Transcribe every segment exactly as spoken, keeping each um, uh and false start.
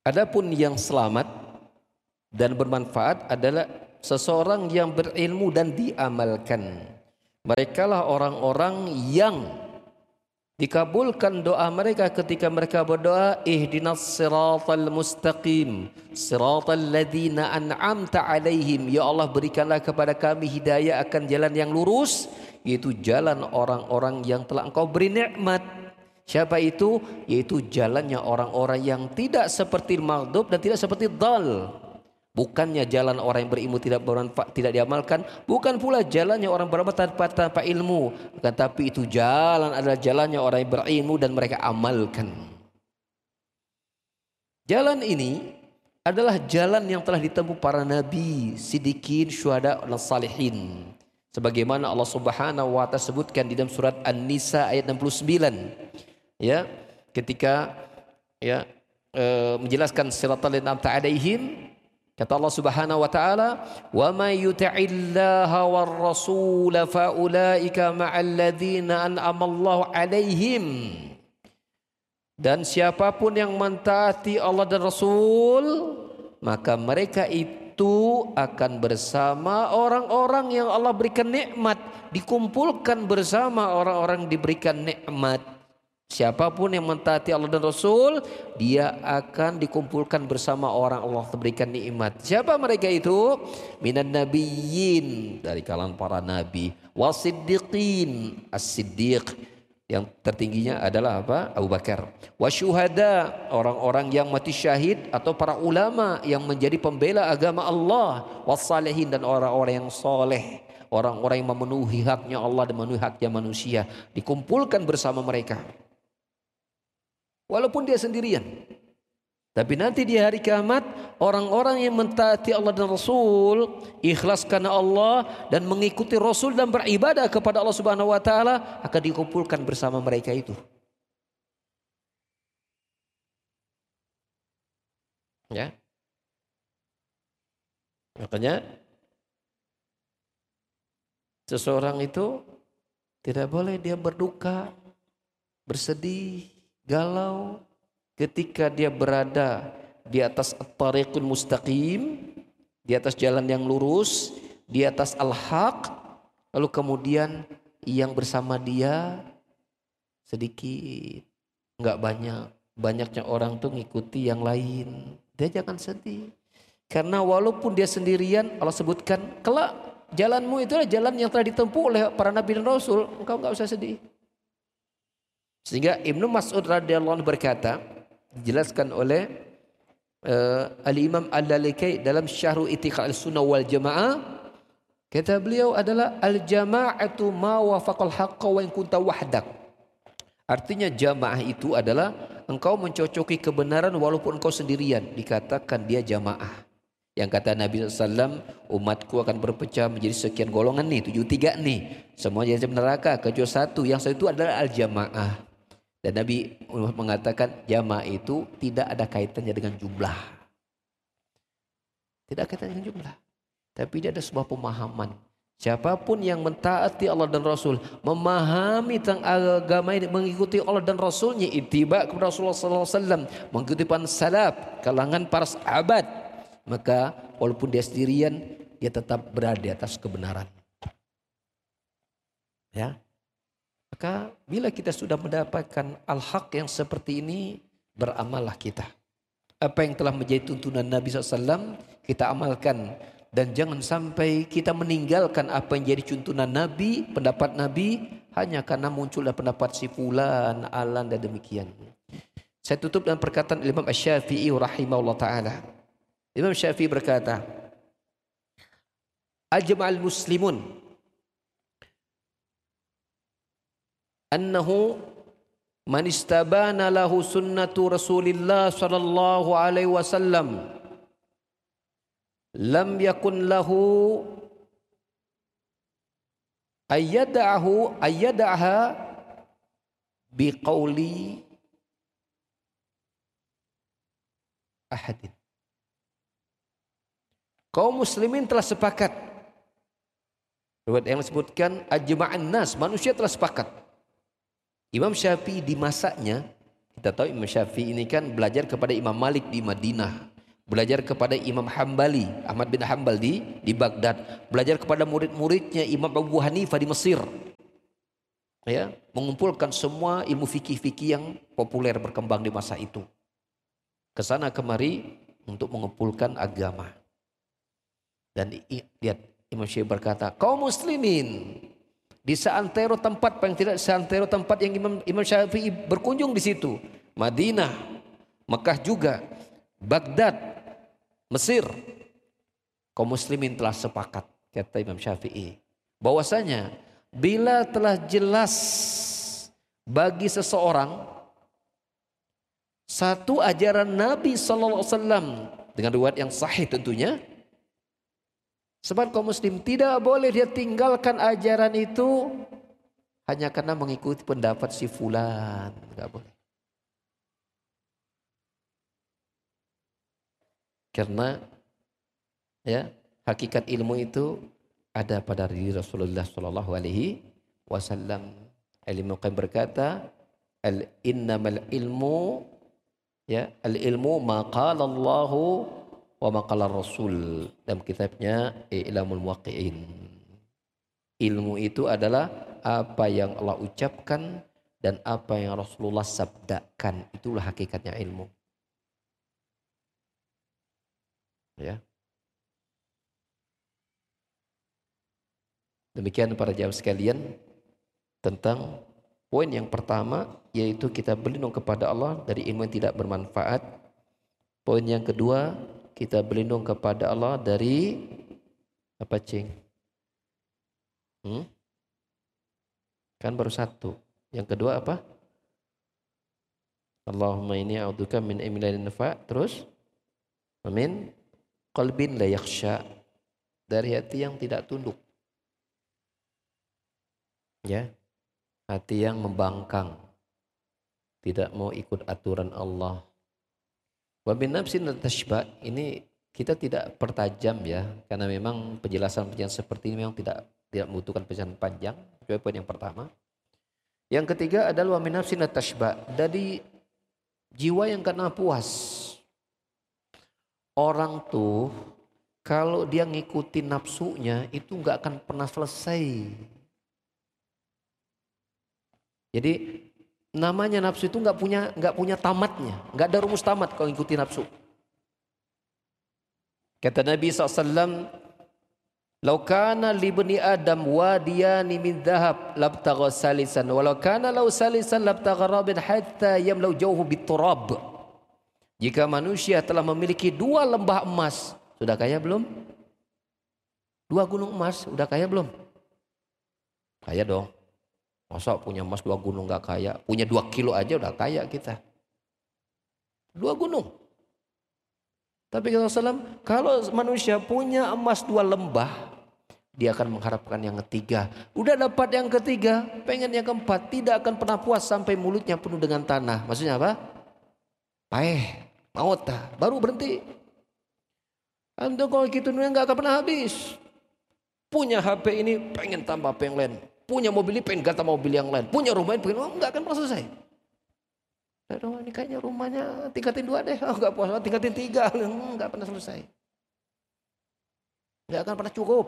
Adapun yang selamat dan bermanfaat adalah seseorang yang berilmu dan diamalkan. Merekalah orang-orang yang dikabulkan doa mereka ketika mereka berdoa, ihdinas siratal mustaqim siratal ladzina an'amta alaihim, ya Allah berikanlah kepada kami hidayah akan jalan yang lurus, yaitu jalan orang-orang yang telah Engkau beri nikmat. Siapa itu? Yaitu jalannya orang-orang yang tidak seperti maghdub dan tidak seperti dhal. Bukannya jalan orang yang berilmu tidak bermanfaat, tidak diamalkan, bukan pula jalannya orang beramal tanpa, tanpa ilmu, tetapi itu jalan adalah jalannya orang yang berilmu dan mereka amalkan. Jalan ini adalah jalan yang telah ditempuh para nabi, siddiqin, syuhada dan salihin. Sebagaimana Allah Subhanahu wa taala sebutkan di dalam surat An-Nisa ayat enam puluh sembilan. Ya, ketika ya e, menjelaskan siratal ladzina an'amta alaihim, kata Allah Subhanahu wa taala, "Wa may yuti'illaha war rasul fa ulaika ma'al ladzina an'ama Allahu alaihim." Dan siapapun yang mentaati Allah dan Rasul, maka mereka itu akan bersama orang-orang yang Allah berikan nikmat, dikumpulkan bersama orang-orang diberikan nikmat. Siapapun yang mentaati Allah dan Rasul, dia akan dikumpulkan bersama orang Allah berikan nikmat. Siapa mereka itu? Minan nabiyyin, dari kalangan para nabi, wasiddiqin, as-siddiq, yang tertingginya adalah apa? Abu Bakar. Wasyuhada, orang-orang yang mati syahid, atau para ulama yang menjadi pembela agama Allah. Wassalihin, dan orang-orang yang soleh, orang-orang yang memenuhi haknya Allah dan memenuhi haknya manusia, dikumpulkan bersama mereka. Walaupun dia sendirian, tapi nanti di hari kiamat orang-orang yang mentaati Allah dan Rasul, ikhlas karena Allah dan mengikuti Rasul dan beribadah kepada Allah Subhanahu wa taala, akan dikumpulkan bersama mereka itu. Ya. Makanya seseorang itu tidak boleh dia berduka, bersedih, galau ketika dia berada di atas at-tariqul mustaqim, di atas jalan yang lurus, di atas al-haq, lalu kemudian yang bersama dia sedikit, enggak banyak, banyaknya orang tuh ngikuti yang lain. Dia jangan sedih, karena walaupun dia sendirian, Allah sebutkan kelak jalanmu itu adalah jalan yang telah ditempuh oleh para nabi dan rasul, engkau enggak usah sedih. Sehingga Ibnu Mas'ud radhiyallahu anhu berkata, dijelaskan oleh uh, Al-Imam Al-Lalikai dalam Syarh I'tiqad Al-Sunnah wal Jamaah, kata beliau adalah al-jama'atu ma wafaqal haqqa wa in kunta wahdak. Artinya jamaah itu adalah engkau mencocoki kebenaran walaupun engkau sendirian, dikatakan dia jamaah. Yang kata Nabi shallallahu alaihi wasallam, umatku akan berpecah menjadi sekian golongan nih, tujuh tiga nih, semuanya di neraka kecuali satu, yang satu itu adalah al-jamaah. Dan Nabi mengatakan jamaah itu tidak ada kaitannya dengan jumlah. Tidak ada kaitannya dengan jumlah. Tapi dia ada sebuah pemahaman. Siapapun yang mentaati Allah dan Rasul, memahami tentang agama ini, mengikuti Allah dan Rasulnya, ittiba kepada Rasulullah sallallahu alaihi wasallam, mengikuti para salaf, kalangan para sahabat, maka walaupun dia sendirian, dia tetap berada di atas kebenaran. Ya. Maka bila kita sudah mendapatkan al-haq yang seperti ini, beramallah kita. Apa yang telah menjadi tuntunan Nabi shallallahu alaihi wasallam, kita amalkan. Dan jangan sampai kita meninggalkan apa yang jadi tuntunan Nabi, pendapat Nabi, hanya karena muncullah pendapat si fulan, alan, dan demikian. Saya tutup dengan perkataan Imam Asy-Syafi'i rahimahullah ta'ala. Imam Syafi'i berkata, Ajma'al muslimun annahu man istabana lahu sunnatu Rasulillah sallallahu alaihi wasallam lam yakun lahu ayyada'ahu ayyada'aha biqauli ahadin. Kaum muslimin telah sepakat. Riwayat yang disebutkan ajma'an nas, manusia telah sepakat. Imam Syafi'i di masanya Kita tahu Imam Syafi'i ini kan belajar kepada Imam Malik di Madinah, belajar kepada Imam Hambali, Ahmad bin Hambal di di Baghdad, belajar kepada murid-muridnya Imam Abu Hanifah di Mesir. Ya, mengumpulkan semua ilmu fikih-fikih yang populer berkembang di masa itu. Kesana kemari untuk mengumpulkan agama. Dan lihat Imam Syafi'i berkata, kaum muslimin, di seantero tempat, paling tidak seantero tempat yang Imam, Imam Syafi'i berkunjung di situ, Madinah, Mekah juga, Baghdad, Mesir, kaum muslimin telah sepakat, kata Imam Syafi'i, bahwasanya bila telah jelas bagi seseorang satu ajaran Nabi Sallallahu Alaihi Wasallam dengan riwayat yang sahih tentunya, sebab kaum muslim tidak boleh dia tinggalkan ajaran itu hanya karena mengikuti pendapat si fulan, nggak boleh. Karena ya hakikat ilmu itu ada pada diri Rasulullah Sallallahu Alaihi Wasallam. Al-Imam Qayyim berkata, al innamal ilmu ya al ilmu ma qala Allahu wa ma qala Rasul, dalam kitabnya I'lamul Muwaqqi'in. Ilmu itu adalah apa yang Allah ucapkan dan apa yang Rasulullah sabdakan, itulah hakikatnya ilmu. Ya. Demikian para jamaah sekalian tentang poin yang pertama, yaitu kita berlindung kepada Allah dari ilmu yang tidak bermanfaat. Poin yang kedua, kita berlindung kepada Allah dari apa, Cing? Hmm? Kan baru satu. Yang kedua apa? Allahumma inni a'udzubika min ilmin la yanfa', terus amin, qalbin la yakhsha, dari hati yang tidak tunduk. Ya, hati yang membangkang, tidak mau ikut aturan Allah. Wa bin nafsin tashba, ini kita tidak pertajam ya, karena memang penjelasan-penjelasan seperti ini memang tidak tidak membutuhkan penjelasan panjang. Itu poin yang pertama. Yang ketiga adalah wa min nafsin tashba, dari jiwa yang kena puas. Orang tuh kalau dia ngikutin nafsunya itu nggak akan pernah selesai. Jadi namanya nafsu itu nggak punya nggak punya tamatnya, nggak ada rumus tamat kalau ngikutin nafsu. Kata Nabi shallallahu alaihi wasallam, "Lau kana li bani Adam wadiyani min dhahab labtagha salisan, walau kana lau salisan labtagha rabin hatta yamlau jauhu biturab." Jika manusia telah memiliki dua lembah emas, sudah kaya belum? Dua gunung emas, sudah kaya belum? Kaya dong. Masa punya emas dua gunung gak kaya? Punya dua kilo aja udah kaya kita. Dua gunung. Tapi kata Rasulullah, kalau manusia punya emas dua lembah, dia akan mengharapkan yang ketiga. Udah dapat yang ketiga, pengen yang keempat. Tidak akan pernah puas sampai mulutnya penuh dengan tanah. Maksudnya apa? Paeh, maut dah, baru berhenti. Anda kalau gitu dunia gak akan pernah habis. Punya H P ini pengen tambah H P yang lain. Punya mobil ini pengen ganti mobil yang lain. Punya rumah ini pengen, oh, enggak akan pernah selesai. Aduh, ini kayaknya rumahnya tingkatin dua deh. Oh, enggak puas, tingkatin tiga. Enggak pernah selesai. Enggak akan pernah cukup.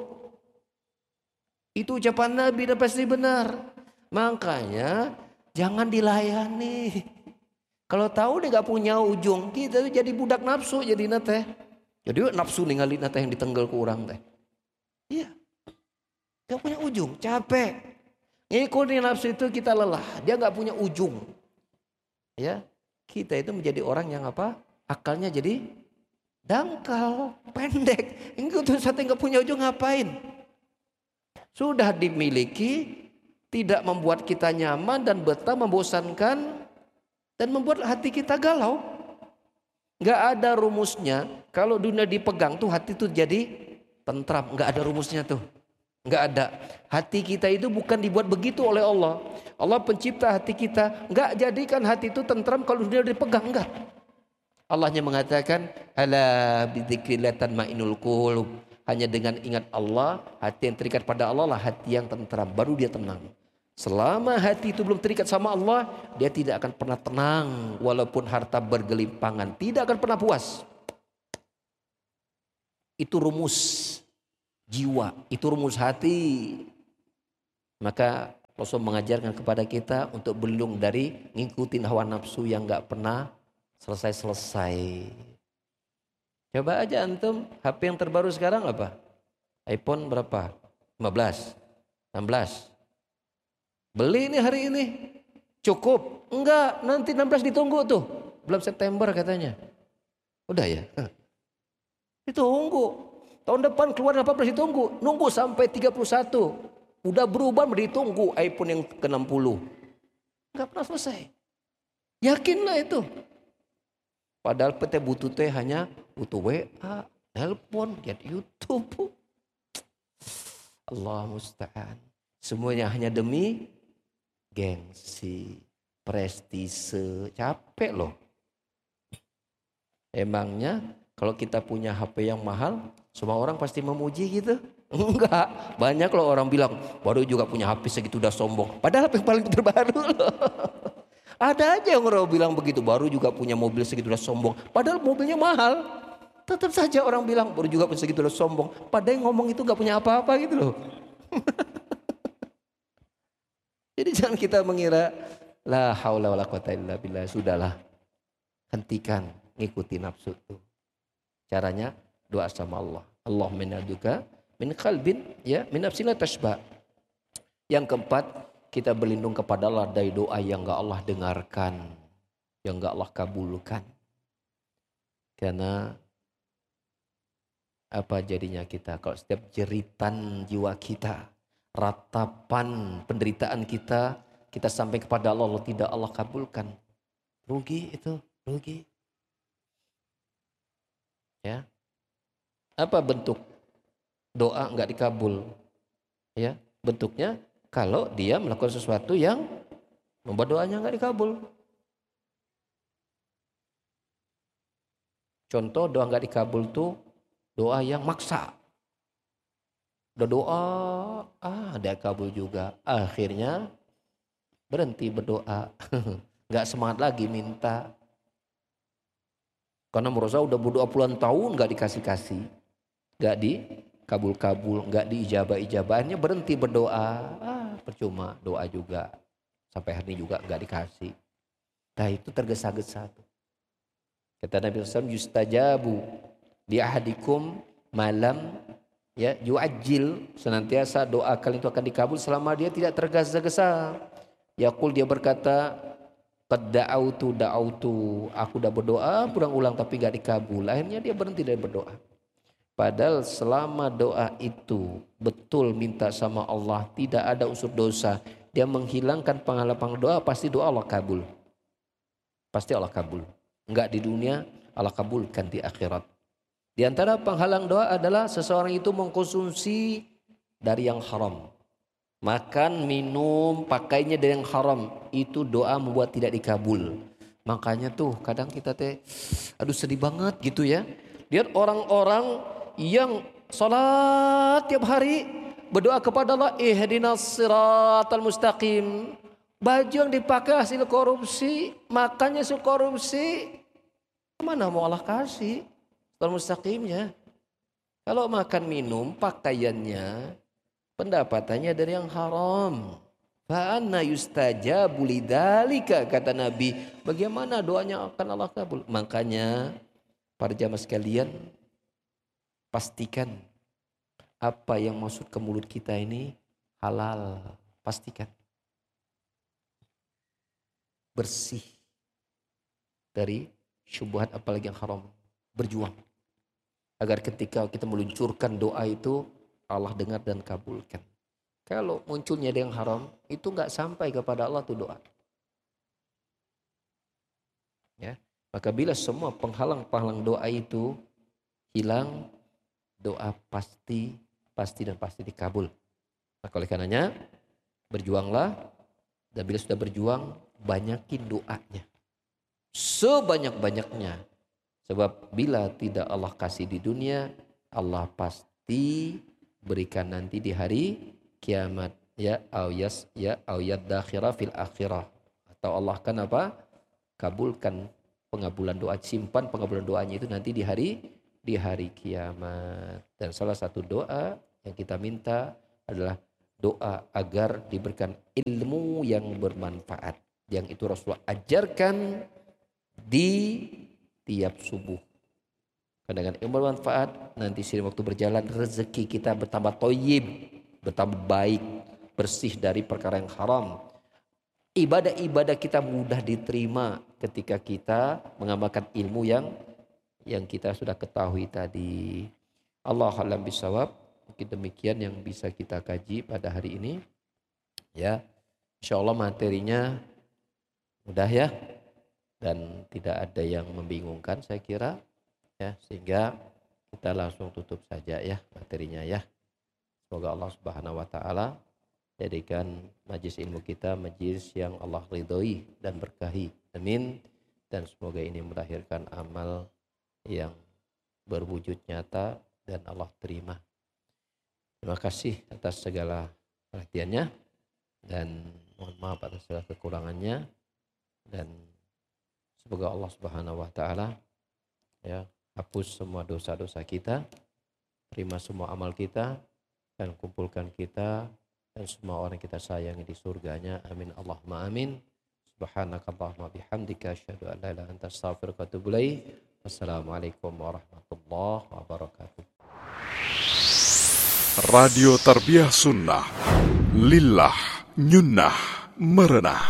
Itu ucapan Nabi dan pasti benar. Makanya jangan dilayani. Kalau tahu dia enggak punya ujung, kita tuh jadi budak nafsu jadi nate. Jadi nafsu ninggalin nate yang ditenggel ke orang teh. Iya. Enggak punya ujung, capek. Ngikutin nafsu itu kita lelah, dia nggak punya ujung. Ya, kita itu menjadi orang yang apa? Akalnya jadi dangkal, pendek. Ngikutin satu nggak punya ujung ngapain? Sudah dimiliki, tidak membuat kita nyaman dan betah, membosankan dan membuat hati kita galau. Nggak ada rumusnya. Kalau dunia dipegang tuh hati tuh jadi tentram. Nggak ada rumusnya tuh. Enggak ada. Hati kita itu bukan dibuat begitu oleh Allah. Allah pencipta hati kita. Enggak jadikan hati itu tentram kalau dia dipegang. Enggak. Allahnya mengatakan, ala bidzikrillah tatma'innul qulub. Hanya dengan ingat Allah, hati yang terikat pada Allah lah hati yang tentram. Baru dia tenang. Selama hati itu belum terikat sama Allah, dia tidak akan pernah tenang walaupun harta bergelimpangan, tidak akan pernah puas. Itu rumus jiwa, itu rumus hati. Maka Rasul mengajarkan kepada kita untuk berlindung dari ngikutin hawa nafsu yang gak pernah selesai-selesai. Coba aja antum, H P yang terbaru sekarang apa? iPhone berapa? lima belas, enam belas. Beli ini hari ini. Cukup? Enggak, nanti enam belas ditunggu tuh. Bulan September katanya. Udah ya? Ditunggu. Tahun depan keluar delapan belas ditunggu. Nunggu sampai tiga puluh satu. Udah berubah ditunggu iPhone yang ke enam puluh. Enggak pernah selesai. Yakinlah itu. Padahal P T butuh teh hanya butuh W A, telepon, lihat YouTube. Allah musta'an. Semuanya hanya demi gengsi, prestise, capek loh. Emangnya kalau kita punya H P yang mahal, semua orang pasti memuji gitu? Enggak, banyak loh orang bilang, baru juga punya H P segitu udah sombong. Padahal H P yang paling terbaru loh. Ada aja yang orang bilang begitu, baru juga punya mobil segitu udah sombong. Padahal mobilnya mahal. Tetap saja orang bilang, baru juga punya segitu udah sombong. Padahal yang ngomong itu gak punya apa-apa gitu loh. Jadi jangan kita mengira la haula wala quwata illa billah. Sudahlah, hentikan ngikuti nafsu itu. Caranya doa sama Allah. Allah menaduka min qalbin ya min nafsin la tashba. Yang keempat, kita berlindung kepada Allah dari doa yang enggak Allah dengarkan, yang enggak Allah kabulkan. Karena apa jadinya kita kalau setiap jeritan jiwa kita, ratapan penderitaan kita, kita sampai kepada Allah, Allah tidak Allah kabulkan. Rugi itu, rugi. Ya. Apa bentuk doa enggak dikabul? Ya, bentuknya kalau dia melakukan sesuatu yang membuat doanya enggak dikabul. Contoh doa enggak dikabul tuh doa yang maksa. Udah doa, ah dia kabul juga. Akhirnya berhenti berdoa. Gak semangat lagi minta. Karena merasa udah berdoa puluhan tahun gak dikasih-kasih. Gak dikabul-kabul, gak diijabah-ijabah. Akhirnya berhenti berdoa. Ah percuma doa juga. Sampai hari ini juga gak dikasih. Nah itu tergesa-gesa. Kata Nabi sallallahu alaihi wasallam, yustajabu di ahadikum malam ya yu'ajjil, senantiasa doa kalian itu akan dikabul selama dia tidak tergesa-gesa. Yaqul, dia berkata, qad da'autu da'autu, aku udah berdoa berulang-ulang tapi gak dikabul. Akhirnya dia berhenti dari berdoa. Padahal selama doa itu betul minta sama Allah, tidak ada unsur dosa, dia menghilangkan penghalang doa, pasti doa Allah kabul. Pasti Allah kabul. Enggak di dunia, Allah kabulkan di akhirat. Di antara penghalang doa adalah seseorang itu mengkonsumsi dari yang haram. Makan, minum, pakainya dari yang haram. Itu doa membuat tidak dikabul. Makanya tuh kadang kita teh, aduh sedih banget gitu ya. Lihat orang-orang yang sholat tiap hari berdoa kepada Allah, ihdinas siratal mustaqim. Baju yang dipakai hasil korupsi, makannya hasil korupsi. Mana mau Allah kasih? Mustaqimnya. Kalau makan minum pakaiannya pendapatannya dari yang haram. Fa anna yustajabu lidzalika, kata Nabi. Bagaimana doanya akan Allah kabul? Makanya para jamaah sekalian, pastikan apa yang masuk ke mulut kita ini halal. Pastikan. Bersih dari syubhat apalagi yang haram. Berjuang. Agar ketika kita meluncurkan doa itu Allah dengar dan kabulkan. Kalau munculnya yang haram itu nggak sampai kepada Allah tuh doa. Ya, maka bila semua penghalang-penghalang doa itu hilang, doa pasti pasti dan pasti dikabul. Maka oleh karenanya berjuanglah, dan bila sudah berjuang banyakin doanya sebanyak-banyaknya. Sebab bila tidak Allah kasih di dunia, Allah pasti berikan nanti di hari kiamat. ya au yas ya au yadakhira fil akhirah, atau Allah kan apa? Kabulkan pengabulan doa, simpan pengabulan doanya itu nanti di hari di hari kiamat. Dan salah satu doa yang kita minta adalah doa agar diberikan ilmu yang bermanfaat, yang itu Rasulullah ajarkan di tiap subuh. Karena dengan ilmu bermanfaat nanti seiring waktu berjalan rezeki kita bertambah thayyib, bertambah baik, bersih dari perkara yang haram. Ibadah-ibadah kita mudah diterima ketika kita mengamalkan ilmu yang yang kita sudah ketahui tadi. Allahu a'lam bishawab. Mungkin demikian yang bisa kita kaji pada hari ini. Ya, insyaallah materinya mudah ya, dan tidak ada yang membingungkan saya kira. Ya, sehingga kita langsung tutup saja ya materinya ya. Semoga Allah Subhanahu wa taala jadikan majlis ilmu kita majlis yang Allah ridhoi dan berkahi. Amin. Dan semoga ini melahirkan amal yang berwujud nyata dan Allah terima. Terima kasih atas segala perhatiannya dan mohon maaf atas segala kekurangannya, dan semoga Allah Subhanahu wa taala ya hapus semua dosa-dosa kita, terima semua amal kita, dan kumpulkan kita dan semua orang kita sayangi di surganya. Amin Allahumma amin. Subhanakallahumma bihamdika asyhadu an la ilaha illa anta astaghfiruka wa atubu ilaik. Wassalamualaikum warahmatullahi wabarakatuh. Radio Tarbiyah Sunnah, lillah nyunnah merenah.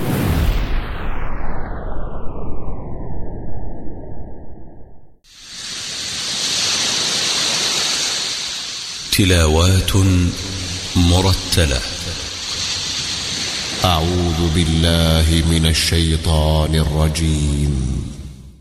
تلاوات مرتلة. أعوذ بالله من الشيطان الرجيم.